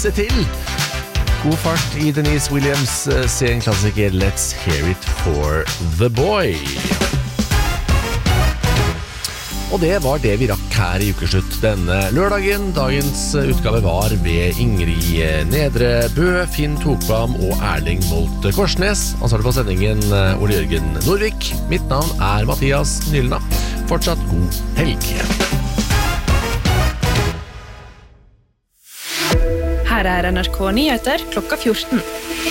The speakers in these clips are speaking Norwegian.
Se til! God fart i Denise Williams sin klassiker Let's Hear It For The Boy. Og det var det vi rakk her i ukeslutt denne lørdagen. Dagens utgave var ved Ingrid Nedrebø, Finn Tokvam og Erling Molt Korsnes. Ansvarlig på sendingen Ole Jørgen Norvik. Mitt navn er Mathias Nylna. Fortsatt god helg. Her er NRK Nyheter klokka 14.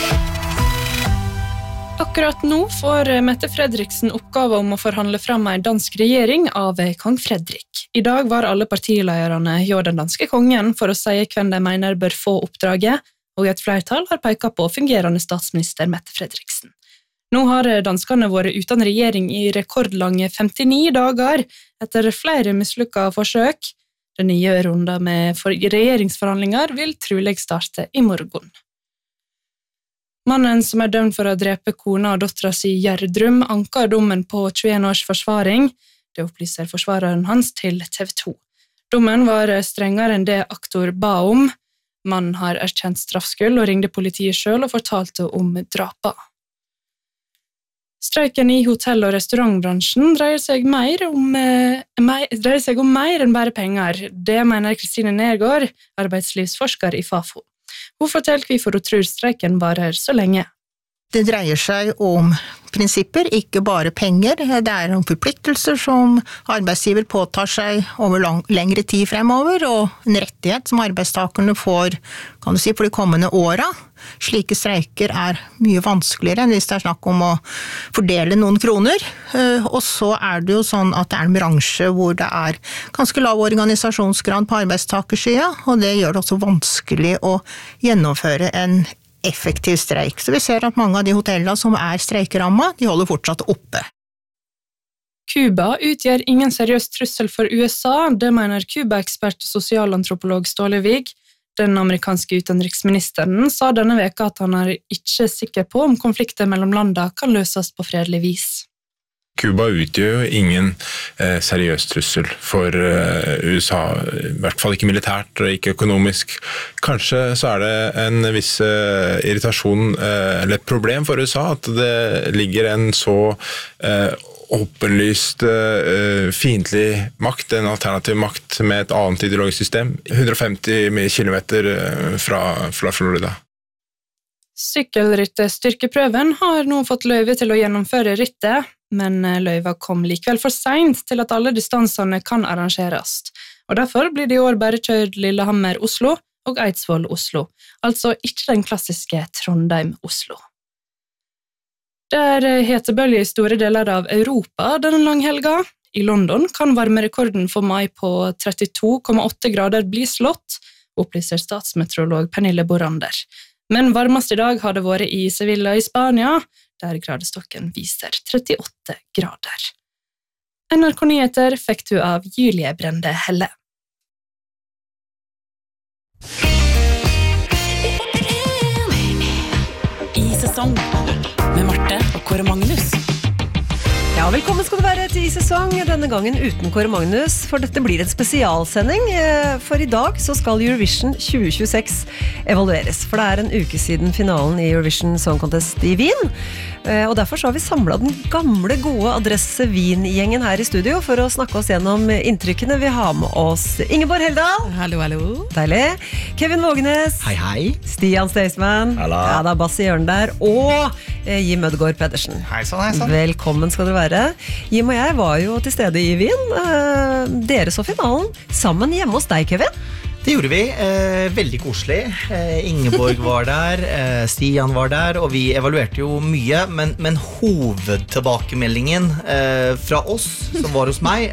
Akkurat nå får Mette Fredriksen oppgave om å forhandle fram en dansk regjering av kong Fredrik. I dag var alle partilederne hjå den danske kongen for å si hvem de mener bør få oppdraget, og et flertall har peket på fungerende statsminister Mette Fredriksen. Nå har danskene vært uten regjering i rekordlange 59 dager etter flere mislykkede forsøk. Den nye runden med regjeringsforhandlinger vil trolig starte i morgen. Mannen som er dømt for å drepe kona og dattera si Gjerdrum anker dommen på 21 års forsvaring. Det opplyser forsvareren hans til TV 2. Dommen var strengere enn det aktor ba om. Mannen har erkjent straffskyld og ringte politiet selv og fortalte om drapa. Streiken i hotell- og restaurantbransjen dreier seg om mer enn bare penger. Det mener Kristine Nergård, arbeidslivsforsker i Fafo. Hun forteller hvorfor hun tror streiken varer så lenge. Det dreier seg om prinsipper, ikke bare penger. Det er om forpliktelser som arbeidsgiver påtar seg over lengre tid fremover, og en rettighet som arbeidstakerne får, kan du si, for de kommende åra. Slike streiker er mye vanskeligere enn hvis det er snakk om å fordele noen kroner. Og så er det jo sånn at det er en bransje hvor det er ganske lav organisasjonsgrad på arbeidstakersida, og det gjør det også vanskelig å gjennomføre en effektiv streik. Så vi ser at mange av de hotellene som er streikeramma, de holder fortsatt oppe. Kuba utgjør ingen seriøs trussel for USA, det mener Kuba-ekspert og sosialantropolog Ståle Vig. Den amerikanske utenriksministeren sa denne veka at han er ikke sikker på om konflikter mellom landene kan løses på fredelig vis. Kuba utgjør jo ingen seriøs trussel for USA, i hvert fall ikke militært og ikke økonomisk. Kanskje så er det en viss irritasjon eller et problem for USA at det ligger en så åpenlyst fiendtlig makt, en alternativ makt med et annet ideologisk system, 150 kilometer fra Florida. Sykkelryttestyrkeprøven har nå fått løyve til å gjennomføre ryttet, men løyva kom likevel for sent til at alle distansene kan arrangeres. Og derfor blir det i år bare kjørt Lillehammer-Oslo og Eidsvoll-Oslo, altså ikke den klassiske Trondheim-Oslo. Det er hetebølge i store deler av Europa denne langhelga. I London kan varmerekorden for mai på 32,8 grader bli slått, opplyser statsmeteorolog Pernille Borander. Men varmest i dag har det vært i Sevilla i Spania, der gradestokken viser 38 grader. NRK Nyheter fikk du av Julie Brende Helle. I sesong med Marte og Kåre Magnus. Ja, velkommen skal du være til I sesong, denne gangen uten Kåre Magnus, for dette blir en spesialsending, for i dag så skal Eurovision 2026 evalueres, for det er en uke siden finalen i Eurovision Song Contest i Wien, og derfor så har vi samlet den gamle, gode Adresse Wien-gjengen her i studio for å snakke oss gjennom inntrykkene. Vi har med oss Ingeborg Heldal. Hallo, hallo. Deilig. Kevin Vågenes. Hei, hei. Stian Staysman. Hallo. Ja, det er Bass i hjørnet der, og Jim Ødegaard Pedersen. Hei sann. Velkommen skal du være. Jim og jeg var jo til stede i Wien. Dere så finalen sammen hjemme hos deg, Kevin. Det gjorde vi. Veldig koselig. Ingeborg var der, Stian var der, og vi evaluerte jo mye, men hovedtilbakemeldingen fra oss, som var hos meg,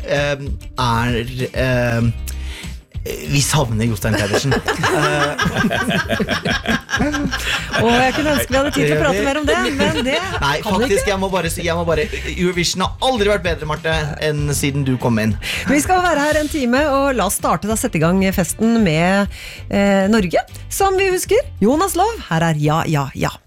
er vi savner Jostein Pedersen. Og jeg kunne ønske vi hadde tid til å prate mer om det, men det Nei, faktisk, jeg må bare Eurovision har aldri vært bedre, Marte, enn siden du kom inn. Vi skal være her en time, og la oss sette i gang festen med Norge, som vi husker. Jonas Lov, her er Ja, ja, ja.